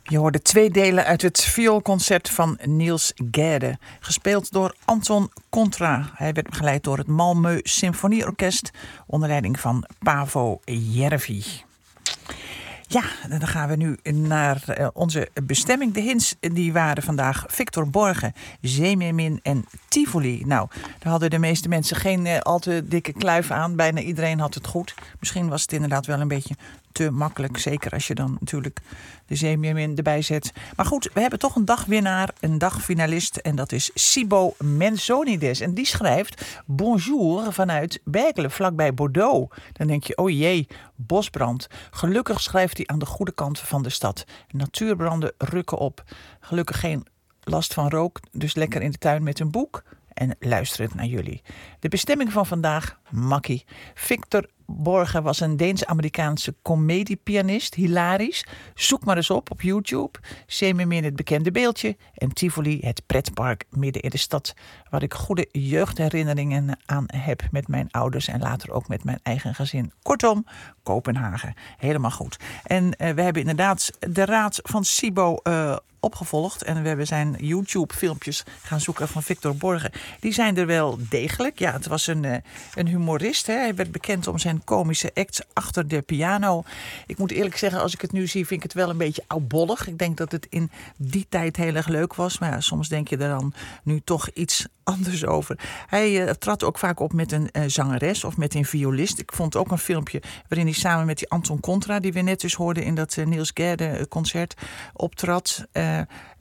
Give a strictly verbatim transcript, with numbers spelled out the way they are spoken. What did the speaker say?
Je hoorde twee delen uit het vioolconcert van Niels Gade, gespeeld door Anton Contra. Hij werd begeleid door het Malmö Symfonieorkest onder leiding van Paavo Järvi. Ja, dan gaan we nu naar onze bestemming. De hints die waren vandaag Victor Borge, Zeemeermin en Tivoli. Nou, daar hadden de meeste mensen geen uh, al te dikke kluif aan. Bijna iedereen had het goed. Misschien was het inderdaad wel een beetje te makkelijk. Zeker als je dan natuurlijk de Zeemeermin erbij zet. Maar goed, we hebben toch een dagwinnaar, een dagfinalist. En dat is Sibo Mensonides. En die schrijft bonjour vanuit Berkelen, vlakbij Bordeaux. Dan denk je, oh jee, bosbrand. Gelukkig schrijft hij aan de goede kant van de stad. Natuurbranden rukken op. Gelukkig geen last van rook. Dus lekker in de tuin met een boek. En luisterend naar jullie. De bestemming van vandaag, makkie. Victor Borge was een Deens-Amerikaanse comediepianist. Hilarisch. Zoek maar eens op op YouTube. Zeemeermin, het bekende beeldje. En Tivoli, het pretpark midden in de stad. Waar ik goede jeugdherinneringen aan heb met mijn ouders. En later ook met mijn eigen gezin. Kortom, Kopenhagen. Helemaal goed. En uh, we hebben inderdaad de raad van Sibo uh, opgevolgd. En we hebben zijn YouTube-filmpjes gaan zoeken van Victor Borge. Die zijn er wel degelijk. Ja, het was een, uh, een humorist. Hè. Hij werd bekend om zijn komische acts achter de piano. Ik moet eerlijk zeggen, als ik het nu zie, vind ik het wel een beetje oudbollig. Ik denk dat het in die tijd heel erg leuk was. Maar ja, soms denk je er dan nu toch iets anders over. Hij uh, trad ook vaak op met een uh, zangeres of met een violist. Ik vond ook een filmpje waarin hij samen met die Anton Contra, die we net dus hoorden in dat uh, Niels Gade concert, optrad. Uh,